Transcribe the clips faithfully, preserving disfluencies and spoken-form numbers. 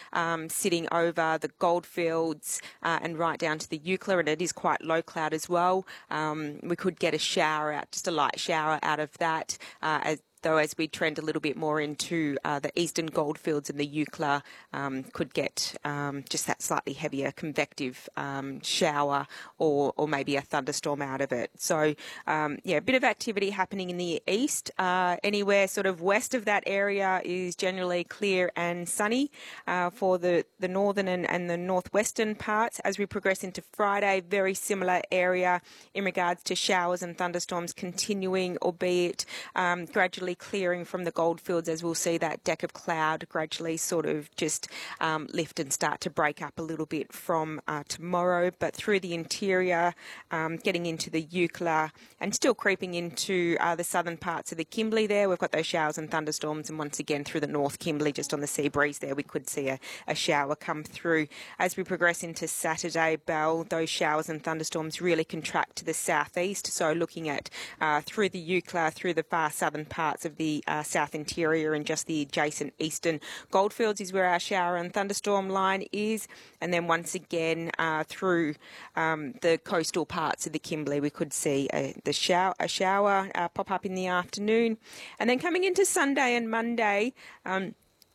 um, sitting over the Goldfields uh, and right down to the Eucla, and it is quite low cloud as well. Um, we could get a shower out, just a light shower out of that, uh, as though as we trend a little bit more into uh, the eastern Goldfields and the Eucla, um, could get um, just that slightly heavier convective um, shower or, or maybe a thunderstorm out of it. So, um, yeah, a bit of activity happening in the east. Uh, anywhere sort of west of that area is generally clear and sunny uh, for the, the northern and, and the northwestern parts. As we progress into Friday, very similar area in regards to showers and thunderstorms continuing, albeit um, gradually clearing from the Goldfields, as we'll see that deck of cloud gradually sort of just um, lift and start to break up a little bit from uh, tomorrow. But through the interior, um, getting into the Eucla and still creeping into uh, the southern parts of the Kimberley there, we've got those showers and thunderstorms, and once again through the North Kimberley, just on the sea breeze there, we could see a, a shower come through. As we progress into Saturday, Belle, those showers and thunderstorms really contract to the southeast, so looking at uh, through the Eucla, through the far southern parts of the uh, south interior and just the adjacent eastern Goldfields is where our shower and thunderstorm line is. And then once again uh, through um, the coastal parts of the Kimberley, we could see a, the shower, a shower uh, pop up in the afternoon. And then coming into Sunday and Monday, um,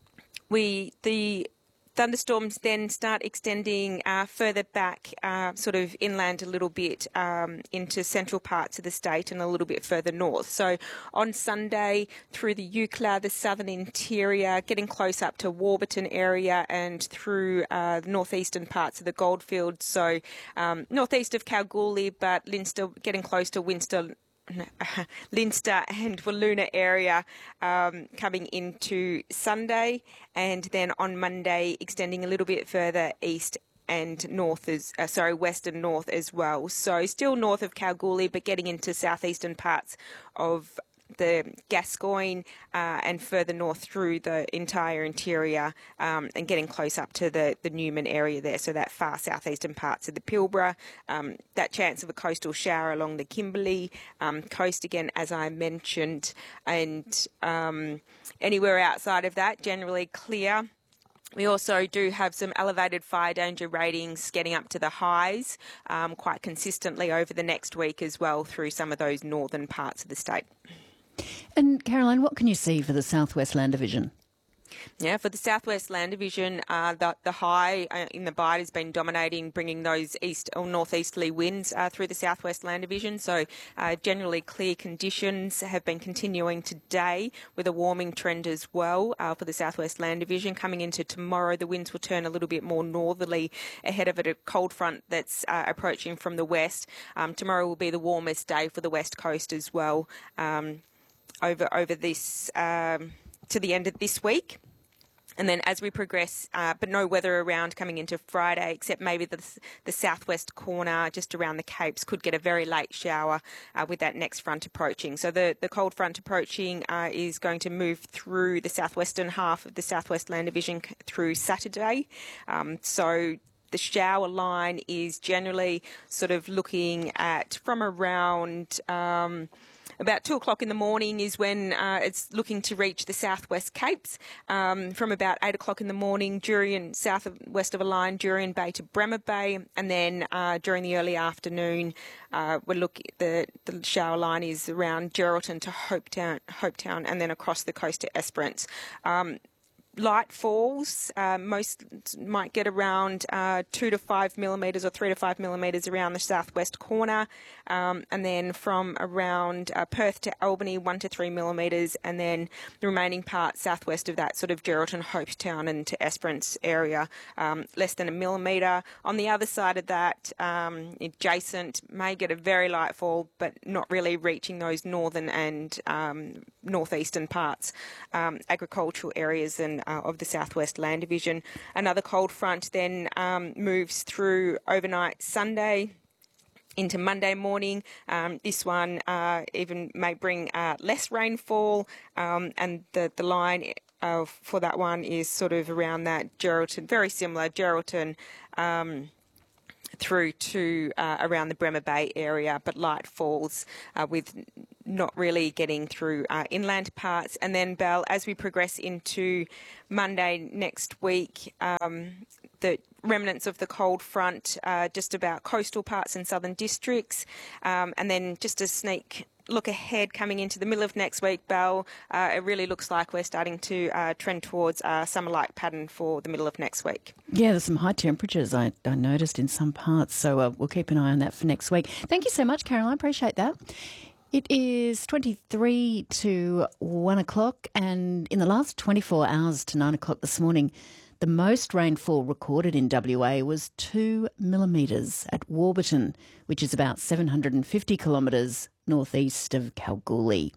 we the thunderstorms then start extending uh, further back, uh, sort of inland a little bit um, into central parts of the state and a little bit further north. So on Sunday through the Eucla, the southern interior, getting close up to Warburton area and through uh, the northeastern parts of the Goldfields. So um, northeast of Kalgoorlie, but Leinster, getting close to Winster, Leinster and Walloona area um, coming into Sunday, and then on Monday extending a little bit further east and north as uh, sorry west and north as well. So still north of Kalgoorlie, but getting into southeastern parts of the Gascoyne uh, and further north through the entire interior um, and getting close up to the, the Newman area there, so that far southeastern parts of the Pilbara. Um, that chance of a coastal shower along the Kimberley um, coast again, as I mentioned, and um, anywhere outside of that, generally clear. We also do have some elevated fire danger ratings getting up to the highs um, quite consistently over the next week as well through some of those northern parts of the state. And Caroline, what can you see for the Southwest Land Division? Yeah, for the Southwest Land Division, uh, the, the high uh, in the Bight has been dominating, bringing those east or northeasterly winds uh, through the Southwest Land Division. So uh, generally clear conditions have been continuing today with a warming trend as well uh, for the Southwest Land Division. Coming into tomorrow, the winds will turn a little bit more northerly ahead of it, a cold front that's uh, approaching from the west. Um, tomorrow will be the warmest day for the West Coast as well um, over, over this um, to the end of this week. And then as we progress, uh, but no weather around coming into Friday, except maybe the, the southwest corner just around the Capes could get a very late shower uh, with that next front approaching. So the, the cold front approaching uh, is going to move through the southwestern half of the Southwest Land Division through Saturday. Um, so the shower line is generally sort of looking at from around... Um, About two o'clock in the morning is when uh, it's looking to reach the southwest Capes. Um, from about eight o'clock in the morning, Jurien, south of west of a line, Jurien Bay to Bremer Bay, and then uh, during the early afternoon, uh, we're looking the the shower line is around Geraldton to Hopetown, Hopetown, and then across the coast to Esperance. Um, Light falls, uh, most might get around uh, two to five millimetres or three to five millimetres around the southwest corner, um, and then from around uh, Perth to Albany, one to three millimetres, and then the remaining part southwest of that, sort of Geraldton, Hopetown and to Esperance area, um, less than a millimetre. On the other side of that, um, adjacent, may get a very light fall, but not really reaching those northern and um, northeastern parts, um, agricultural areas and Uh, of the Southwest Land Division. Another cold front then um, moves through overnight Sunday into Monday morning. Um, this one uh, even may bring uh, less rainfall, um, and the, the line uh, for that one is sort of around that Geraldton, very similar, Geraldton, um, through to uh, around the Bremer Bay area, but light falls uh, with not really getting through uh, inland parts. And then, Belle, as we progress into Monday next week, um, the remnants of the cold front uh, just about coastal parts and southern districts, um, and then just a sneak look ahead coming into the middle of next week, Belle, uh, it really looks like we're starting to uh, trend towards a summer-like pattern for the middle of next week. Yeah, there's some high temperatures I, I noticed in some parts, so uh, we'll keep an eye on that for next week. Thank you so much, Caroline. Appreciate that. It is twenty-three to one o'clock, and in the last twenty-four hours to nine o'clock this morning, the most rainfall recorded in W A was two millimetres at Warburton, which is about seven hundred fifty kilometres northeast of Kalgoorlie.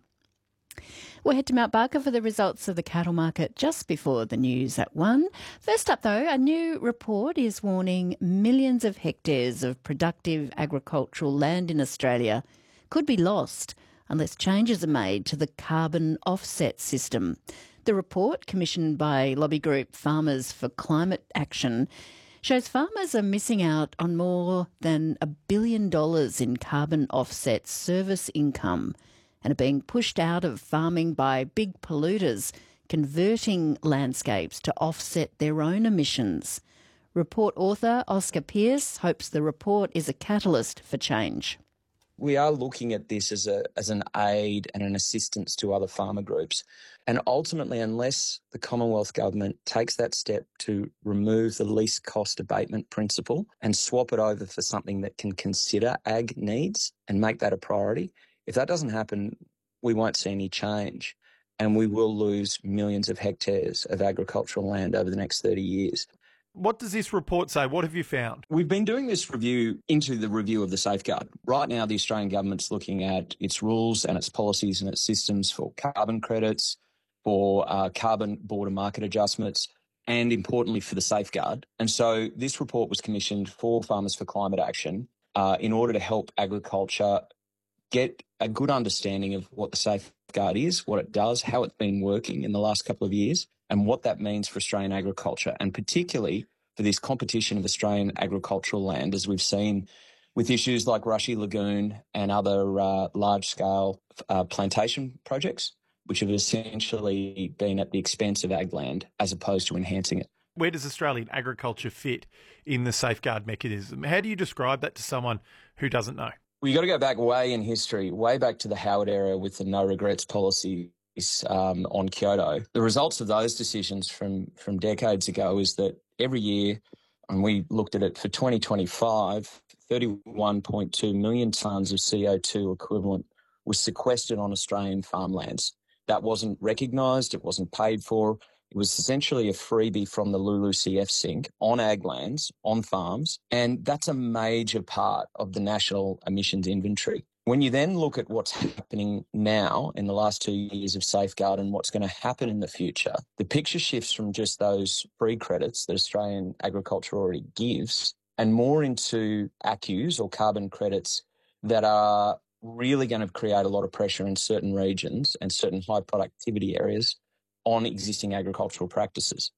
We'll head to Mount Barker for the results of the cattle market just before the news at one. First up, though, a new report is warning millions of hectares of productive agricultural land in Australia could be lost unless changes are made to the carbon offset system. The report, commissioned by lobby group Farmers for Climate Action, shows farmers are missing out on more than a billion dollars in carbon offset service income and are being pushed out of farming by big polluters, converting landscapes to offset their own emissions. Report author Oscar Pearce hopes the report is a catalyst for change. We are looking at this as a as an aid and an assistance to other farmer groups. And ultimately, unless the Commonwealth Government takes that step to remove the least cost abatement principle and swap it over for something that can consider ag needs and make that a priority, if that doesn't happen, we won't see any change. And we will lose millions of hectares of agricultural land over the next thirty years. What does this report say? What have you found? We've been doing this review into the review of the safeguard. Right now, the Australian government's looking at its rules and its policies and its systems for carbon credits, for uh, carbon border market adjustments, and importantly for the safeguard. And so this report was commissioned for Farmers for Climate Action uh, in order to help agriculture get a good understanding of what the safeguard is, what it does, how it's been working in the last couple of years, and what that means for Australian agriculture, and particularly for this competition of Australian agricultural land, as we've seen with issues like Rushy Lagoon and other uh, large-scale uh, plantation projects, which have essentially been at the expense of ag land as opposed to enhancing it. Where does Australian agriculture fit in the safeguard mechanism? How do you describe that to someone who doesn't know? Well, you've got to go back way in history, way back to the Howard era with the no-regrets policy um, on Kyoto. The results of those decisions from, from decades ago is that every year, and we looked at it for twenty twenty-five, thirty-one point two million tonnes of C O two equivalent was sequestered on Australian farmlands. That wasn't recognised, it wasn't paid for. It was essentially a freebie from the L U L U C F sink on ag lands, on farms, and that's a major part of the national emissions inventory. When you then look at what's happening now in the last two years of safeguard and what's going to happen in the future, the picture shifts from just those free credits that Australian agriculture already gives and more into A C Us or carbon credits that are really going to create a lot of pressure in certain regions and certain high productivity areas on existing agricultural practices.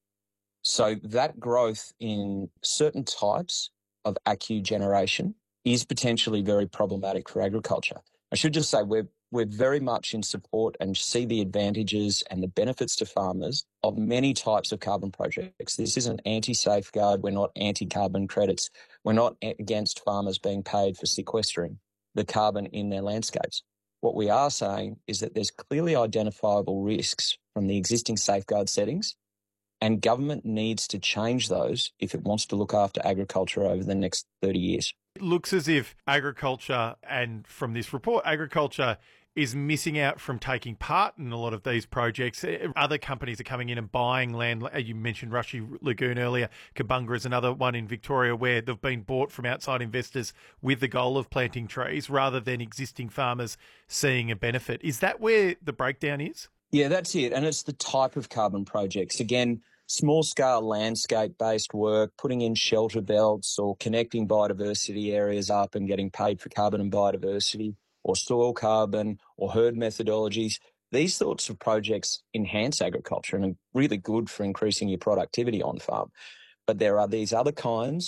So that growth in certain types of A C U generation is potentially very problematic for agriculture. I should just say we're we're very much in support and see the advantages and the benefits to farmers of many types of carbon projects. This isn't anti-safeguard. We're not anti-carbon credits. We're not against farmers being paid for sequestering the carbon in their landscapes. What we are saying is that there's clearly identifiable risks from the existing safeguard settings, and government needs to change those if it wants to look after agriculture over the next thirty years. It looks as if agriculture, and from this report, agriculture is missing out from taking part in a lot of these projects. Other companies are coming in and buying land. You mentioned Rushy Lagoon earlier. Kabunga is another one in Victoria where they've been bought from outside investors with the goal of planting trees rather than existing farmers seeing a benefit. Is that where the breakdown is? Yeah, that's it. And it's the type of carbon projects. Again, small-scale landscape-based work, putting in shelter belts or connecting biodiversity areas up and getting paid for carbon and biodiversity, or soil carbon or herd methodologies. These sorts of projects enhance agriculture and are really good for increasing your productivity on farm. But there are these other kinds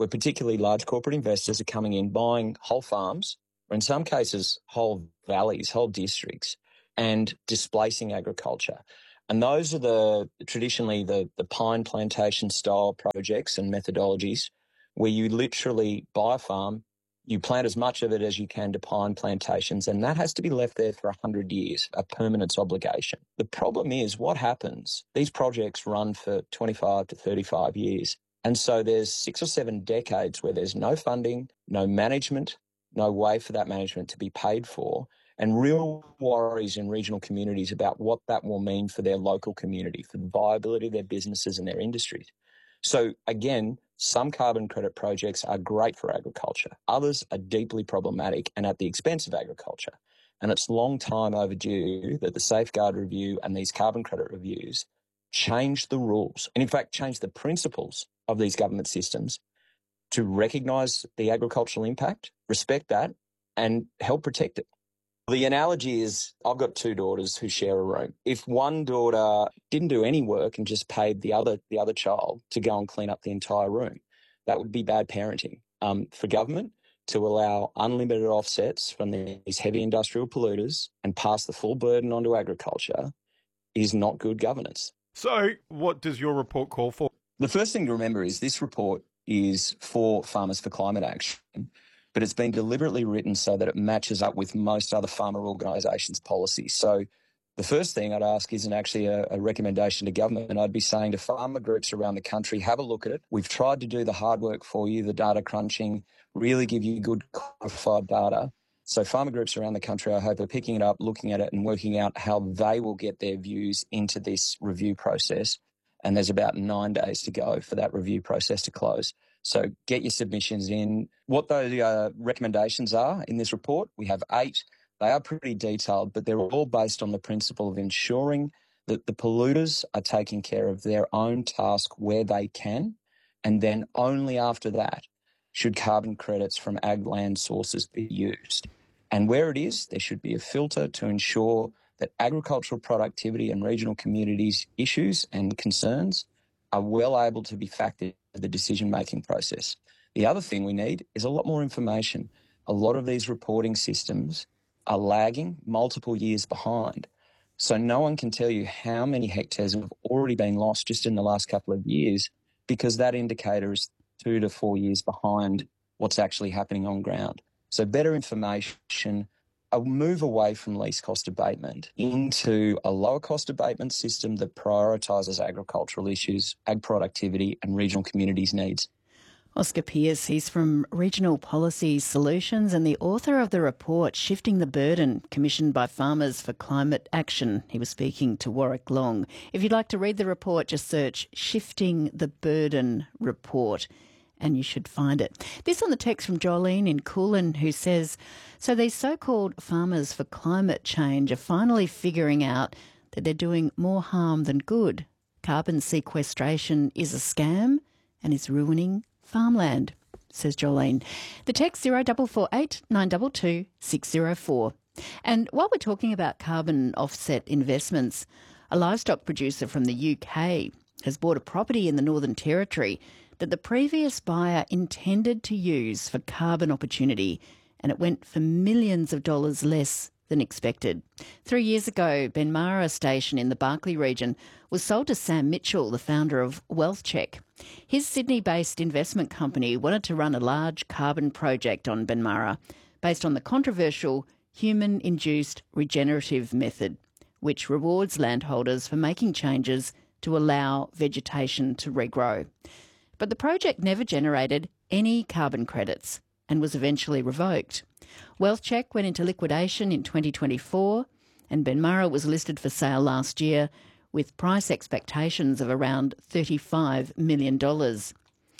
where particularly large corporate investors are coming in, buying whole farms, or in some cases, whole valleys, whole districts, and displacing agriculture. And those are the traditionally the, the pine plantation style projects and methodologies where you literally buy a farm, you plant as much of it as you can to pine plantations, and that has to be left there for one hundred years, a permanence obligation. The problem is what happens, these projects run for twenty-five to thirty-five years. And so there's six or seven decades where there's no funding, no management, no way for that management to be paid for, and real worries in regional communities about what that will mean for their local community, for the viability of their businesses and their industries. So again, some carbon credit projects are great for agriculture. Others are deeply problematic and at the expense of agriculture. And it's long time overdue that the Safeguard Review and these carbon credit reviews change the rules, and in fact change the principles of these government systems to recognise the agricultural impact, respect that, and help protect it. The analogy is I've got two daughters who share a room. If one daughter didn't do any work and just paid the other the other child to go and clean up the entire room, that would be bad parenting. Um, for government to allow unlimited offsets from these heavy industrial polluters and pass the full burden onto agriculture is not good governance. So what does your report call for? The first thing to remember is this report is for Farmers for Climate Action, but it's been deliberately written so that it matches up with most other farmer organisations' policies. So the first thing I'd ask isn't actually a, a recommendation to government, and I'd be saying to farmer groups around the country, have a look at it. We've tried to do the hard work for you, the data crunching, really give you good qualified data. So farmer groups around the country, I hope, are picking it up, looking at it and working out how they will get their views into this review process. And there's about nine days to go for that review process to close. So get your submissions in. What those uh, recommendations are in this report, we have eight. They are pretty detailed, but they're all based on the principle of ensuring that the polluters are taking care of their own task where they can, and then only after that should carbon credits from ag land sources be used. And where it is, there should be a filter to ensure that agricultural productivity and regional communities' issues and concerns are well able to be factored into the decision-making process. The other thing we need is a lot more information. A lot of these reporting systems are lagging multiple years behind. So no one can tell you how many hectares have already been lost just in the last couple of years, because that indicator is two to four years behind what's actually happening on ground. So better information, a move away from least cost abatement into a lower cost abatement system that prioritises agricultural issues, ag productivity and regional communities' needs. Oscar Pearce, he's from Regional Policy Solutions and the author of the report Shifting the Burden, commissioned by Farmers for Climate Action. He was speaking to Warwick Long. If you'd like to read the report, just search Shifting the Burden Report and you should find it. This on the text from Jolene in Coolin, who says, so these so-called farmers for climate change are finally figuring out that they're doing more harm than good. Carbon sequestration is a scam and is ruining farmland, says Jolene. The text zero four four eight nine two two six zero four. And while we're talking about carbon offset investments, a livestock producer from the U K has bought a property in the Northern Territory that the previous buyer intended to use for carbon opportunity, and it went for millions of dollars less than expected. Three years ago, Benmara Station in the Barkly region was sold to Sam Mitchell, the founder of WealthCheck. His Sydney-based investment company wanted to run a large carbon project on Benmara based on the controversial human-induced regenerative method, which rewards landholders for making changes to allow vegetation to regrow. But the project never generated any carbon credits and was eventually revoked. WealthCheck went into liquidation in twenty twenty-four and Benmara was listed for sale last year with price expectations of around thirty-five million dollars.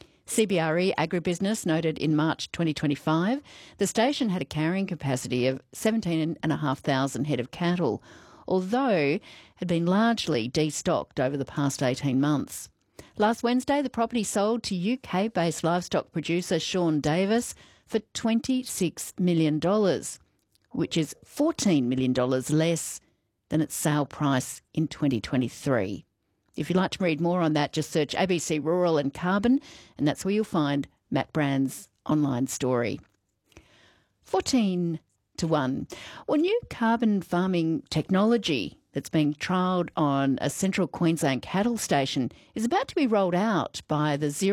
C B R E Agribusiness noted in March twenty twenty-five the station had a carrying capacity of seventeen thousand five hundred head of cattle, although had been largely destocked over the past eighteen months. Last Wednesday, the property sold to U K-based livestock producer Sean Davis for twenty-six million dollars, which is fourteen million dollars less than its sale price in twenty twenty-three. If you'd like to read more on that, just search A B C Rural and Carbon, and that's where you'll find Matt Brand's online story. fourteen to one. Well, new carbon farming technology that's being trialled on a central Queensland cattle station is about to be rolled out by the Zero